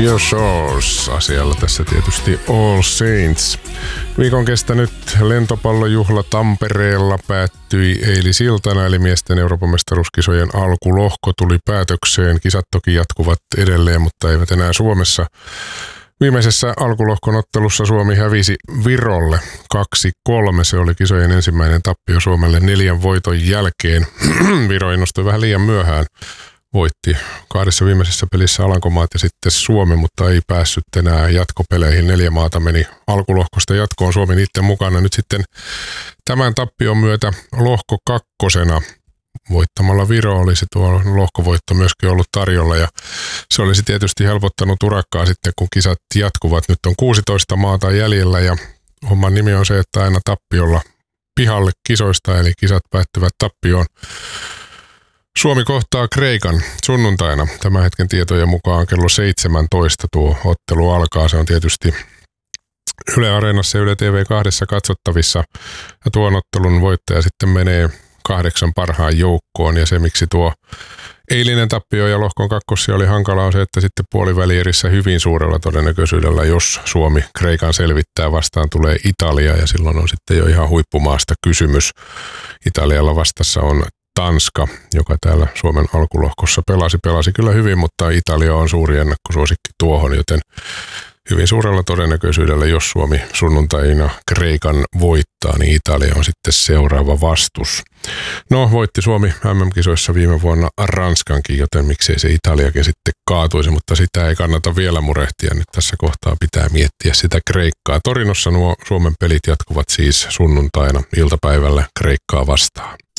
Pure Shores asialla tässä tietysti All Saints. Viikon kestänyt lentopallojuhla Tampereella päättyi eilisiltana, eli miesten Euroopan mestaruuskisojen alkulohko tuli päätökseen. Kisat toki jatkuvat edelleen, mutta eivät enää Suomessa. Viimeisessä alkulohkon ottelussa Suomi hävisi Virolle 2-3. Se oli kisojen ensimmäinen tappio Suomelle 4 voiton jälkeen. Viro innostui vähän liian myöhään. Voitti 2 viimeisessä pelissä Alankomaat ja sitten Suomi, mutta ei päässyt enää jatkopeleihin. 4 maata meni alkulohkosta jatkoon, Suomi niiden mukana. Nyt sitten tämän tappion myötä lohko 2. voittamalla Viro olisi tuo lohkovoitto myöskin ollut tarjolla ja se olisi tietysti helpottanut urakkaa sitten, kun kisat jatkuvat. Nyt on 16 maata jäljellä ja homman nimi on se, että aina tappiolla pihalle kisoista, eli kisat päättyvät tappioon. Suomi kohtaa Kreikan sunnuntaina. Tämän hetken tietojen mukaan kello 17 tuo ottelu alkaa. Se on tietysti Yle Areenassa ja Yle TV2 katsottavissa. Ja tuon ottelun voittaja sitten menee 8 parhaan joukkoon. Ja se, miksi tuo eilinen tappio ja lohkon 2 oli hankala, on se, että sitten puolivälierissä hyvin suurella todennäköisyydellä, jos Suomi Kreikan selvittää, vastaan tulee Italia. Ja silloin on sitten jo ihan huippumaasta kysymys. Italialla vastassa on Tanska, joka täällä Suomen alkulohkossa pelasi kyllä hyvin, mutta Italia on suuri ennakkosuosikki tuohon, joten hyvin suurella todennäköisyydellä, jos Suomi sunnuntaina Kreikan voittaa, niin Italia on sitten seuraava vastus. No, voitti Suomi MM-kisoissa viime vuonna Ranskankin, joten miksei se Italiakin sitten kaatuisi, mutta sitä ei kannata vielä murehtia. Nyt tässä kohtaa pitää miettiä sitä Kreikkaa. Torinossa nuo Suomen pelit jatkuvat siis sunnuntaina iltapäivällä Kreikkaa vastaan.